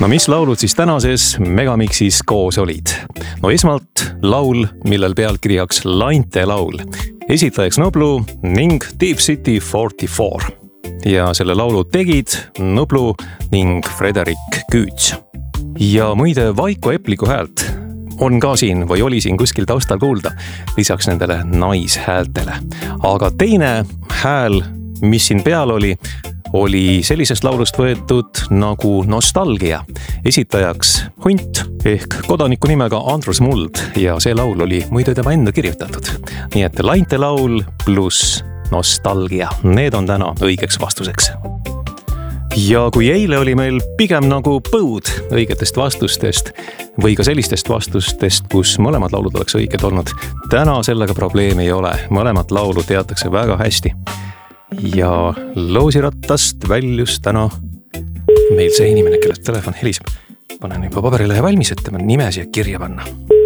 No mis laulud siis tänases Megamixis koos olid? No esmalt laul, millel pealkirjaks Lainte laul. Esitajaks Nublu ning Deep City 44. Ja selle laulu tegid Nublu ning Frederik Küüts. Ja muide Vaiko Epliku häält on ka siin või oli siin kuskil taustal kuulda, lisaks nendele naishäältele. Aga teine hääl, mis siin peal oli sellisest laulust võetud nagu Nostalgia. Esitajaks Hunt ehk kodaniku nimega Andrus Muld ja see laul oli muide tema enda kirjutatud. Nii et Lainte laul pluss Nostalgia, need on täna õigeks vastuseks. Ja kui eile oli meil pigem nagu põud õigetest vastustest või ka sellistest vastustest, kus mõlemad laulud oleks õiged olnud, täna sellega probleemi ei ole. Mõlemad laulu teatakse väga hästi. Ja loosirattast väljus täna meil see inimene, kellest telefon heliseb. Panen juba paberile valmis, et tema nime siia kirja panna.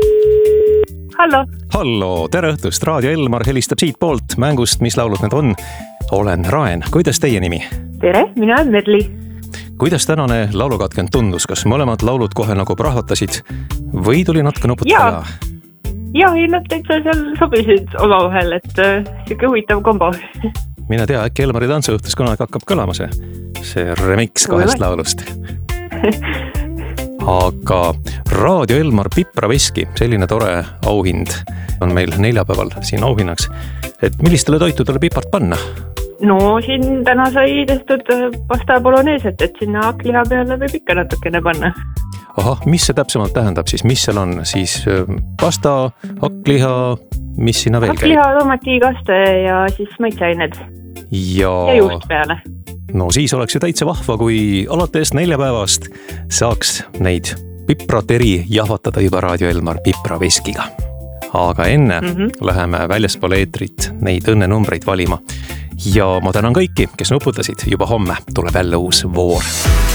Hallo, tere õhtust, Raadio Elmar helistab siit poolt mängust, mis laulud need on. Olen Raen, kuidas teie nimi? Tere, mina olen Merli. Kuidas tänane laulukatkend tundus? Kas mõlemad laulud kohe nagu prahvatasid või tuli natuke nuputada? Ja, nad täitsa seal sobisid omavahel, et siuke huvitav kombo. Mine tea, äkki Elmari tantsuõhtus kunagi hakkab kõlama see remix kahest laulust. Aga Raadio Elmar Pipra Veski, selline tore auhind on meil neljapäeval siin auhinnaks. Et millistele toitudele pipart panna? No siin täna sai tehtud pasta boloneeset, et sinna hakkliha peale võib ikka natukene panna. Aha, mis see täpsemalt tähendab siis? Mis seal on? Siis pasta, hakkliha, mis sinna veel käib? Hakkliha, tomatikaste ja siis maitseained. Ja juust peale. No siis oleks ju täitsa vahva, kui alates neljapäevast saaks neid piprateri jahvatada juba Raadio Elmar Pipra Veskiga. Aga enne läheme väljaspool eetrit neid õnnenumbreid valima. Ja ma tänan kõiki, kes nuputasid. Juba homme tuleb jälle uus voor.